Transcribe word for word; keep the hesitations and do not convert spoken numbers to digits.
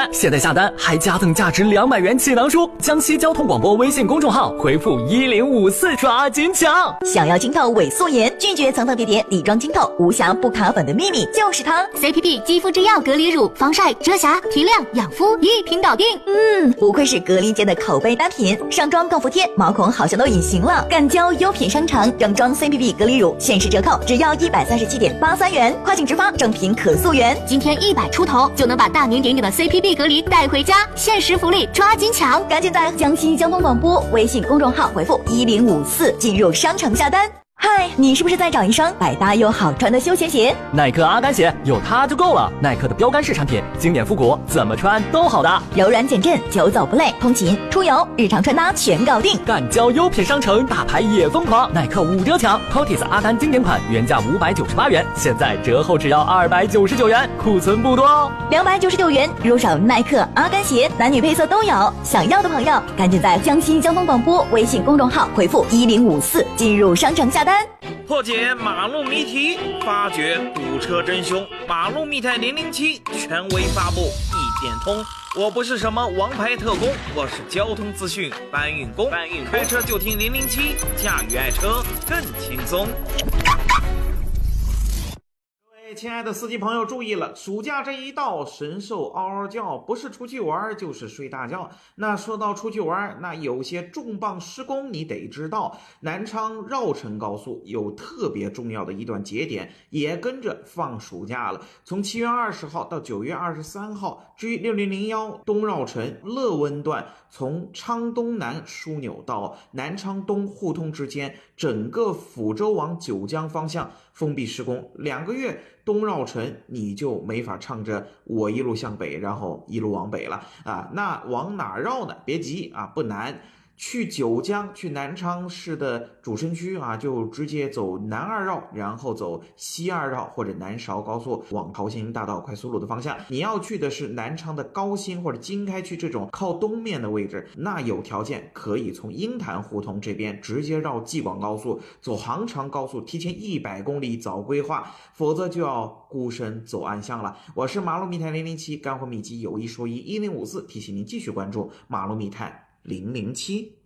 现在下单还加赠价值两百元气囊书。江西交通广播微信公众号回复一零五四，抓紧抢！ 想要清透伪素颜，拒绝层层叠叠，底妆清透，无瑕不卡粉的秘密就是它 ！C P P 肌肤之钥隔离乳，防晒、遮瑕、提亮、养肤一瓶搞定。 嗯，不愧是隔离界的口碑单品，上妆更服帖，毛孔好像都隐形了。干胶优品商城整装 C P P 隔离乳限时折扣，只要一百三十七点八三元，跨境直发，正品可溯源。 今天一百出头就能把大名鼎鼎的 C P P 隔离带回家，限时福利，抓紧抢！ 赶紧在江西交通广播微信公众号回复一零五四进入商城下单。嗨，你是不是在找一双百搭又好穿的休闲鞋？ 耐克阿甘鞋有它就够了。耐克的标杆式产品，经典复古，怎么穿都好搭， 柔软减震，久走不累，通勤、出游、日常穿搭全搞定。 干胶优品商城，大牌也疯狂，耐克五折抢 ，C O T I S 阿甘经典款原价五百九十八元，现在折后只要二百九十九元，库存不多哦。 两百九十九元入手耐克阿甘鞋，男女配色都有。想要的朋友，赶紧在江西交通广播微信公众号回复一零五四进入商城下单。 破解马路谜题，发掘堵车真凶。马路密探零零七权威发布，一点通。我不是什么王牌特工，我是交通资讯搬运工。搬运开车就听零零七，驾驭爱车更轻松。亲爱的司机朋友注意了，暑假这一到，神兽嗷嗷叫，不是出去玩就是睡大觉。那说到出去玩，那有些重磅施工你得知道。南昌绕城高速有特别重要的一段节点，也跟着放暑假了。从七月二十号到九月二十三号 ，G 六零零一东绕城乐温段，从昌东南枢纽到南昌东互通之间，整个抚州往九江方向封闭施工，两个月。东绕城你就没法唱着我一路向北，然后一路往北了啊！那往哪绕呢？别急啊，不难。去九江，去南昌市的主城区啊，就直接走南二绕，然后走西二绕或者南韶高速往桃兴大道快速路的方向。你要去的是南昌的高新或者经开区这种靠东面的位置，那有条件可以从鹰潭胡同这边直接绕济广高速，走杭长高速，提前一百公里早规划，否则就要孤身走暗巷了。我是马路密探零零七，干货秘籍有一说一，一零五四提醒您继续关注马路密探零零七。